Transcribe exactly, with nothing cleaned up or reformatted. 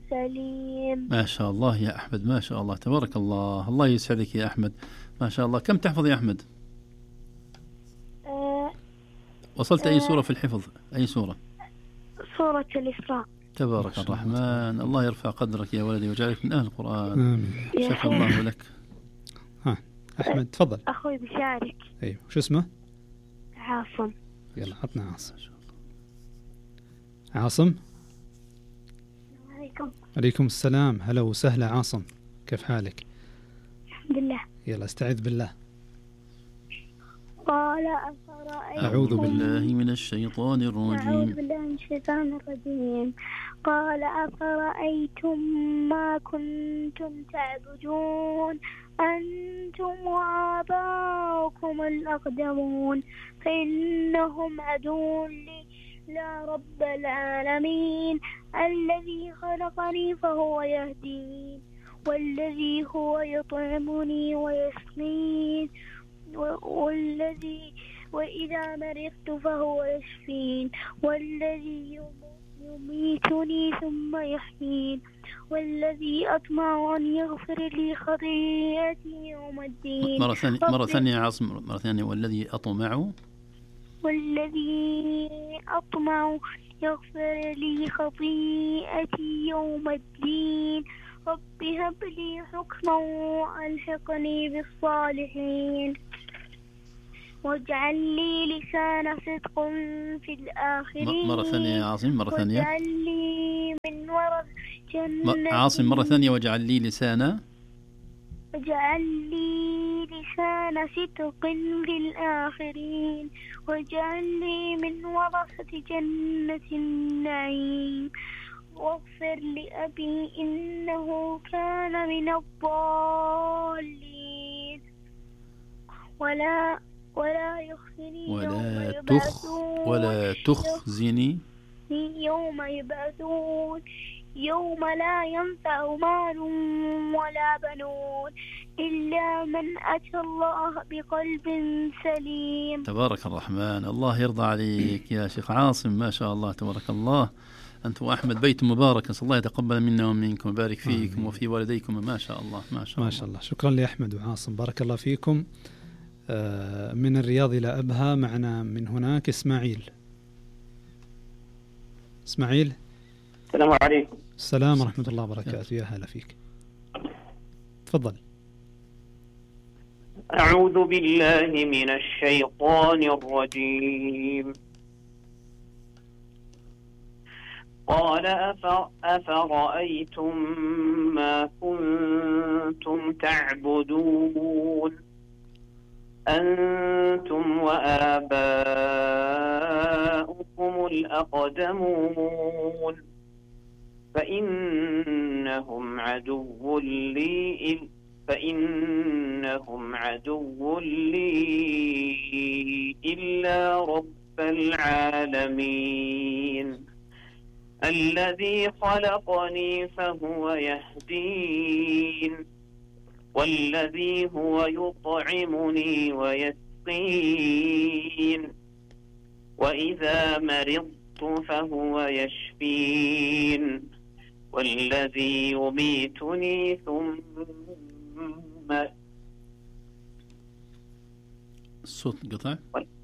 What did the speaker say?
سليم. ما شاء الله يا أحمد، ما شاء الله، تبارك الله. الله يسعدك يا أحمد، ما شاء الله. كم تحفظ يا أحمد؟ أه وصلت أي سورة في الحفظ؟ أي سورة؟ سورة الإسراء. تبارك الرحمن. الله يرفع قدرك يا ولدي ويجعلك من أهل القرآن. آمين. شكر الله لك. ها أحمد تفضل. أخوي بشارك. أيوه، شو اسمه؟ عاصم. يلا عطنا عاصم. عاصم. عليكم. عليكم السلام، هلا وسهلا عاصم، كيف حالك؟ الحمد لله. يلا استعذ بالله. قال أفرأيتم أعوذ بالله من الشيطان أعوذ الرجيم. بالله من الشيطان الرجيم. قال أفرأيتم ما كنتم تعبدون أنتم وآباؤكم الأقدمون فإنهم عدو لي لا رب العالمين الذي خلقني فهو يهدين والذي هو يطعمني ويسقين والذي وإذا مرضت فهو يشفين والذي يميتني ثم يحيين والذي أطمع أن يغفر لي خطيئتي يوم الدين. مرة ثانية مرة ثانية يا عاصم، مرة ثانية. والذي أطمع والذي أطمع يغفر لي خطيئتي يوم الدين رب هب لي حكما وألحقني بالصالحين واجعل لي لسان صدق في الآخرين. مرة ثانية يا عاصم، مرة ثانية. واجعل لي من ورث جنة. عاصم مرة ثانية. واجعل لي لسانا واجعل لي لسان صدق في الآخرين واجعل لي من ورثة جنة النعيم واغفر لأبي إنه كان من الضالين ولا ولا يخزني ولا تخ ولا تخزني يوم يبعثون يوم لا ينفع مال ولا بنون إلا من أتى الله بقلب سليم. تبارك الرحمن. الله يرضى عليك يا شيخ عاصم، ما شاء الله تبارك الله. أنت وأحمد بيت مبارك، نسأل الله يتقبل منا ومنكم ويبارك فيكم وفي والديكم. ما شاء الله ما شاء الله ما شاء الله. شكرا لأحمد وعاصم، بارك الله فيكم. آه من الرياض إلى أبها، معنا من هناك إسماعيل. إسماعيل. السلام عليكم. السلام ورحمة الله وبركاته، يا هلا فيك، تفضل. أعوذ بالله من الشيطان الرجيم. قال أفرأيتم ما كنتم تعبدون أنتم وآباؤكم الأقدمون فإنهم عدو لي فإنهم عدو لي إلا رب العالمين الذي خلقني فهو يهدين والذي هو يطعمني ويسقين وإذا مرضت فهو يشفين والذي يميتني ثم الصوت قطع.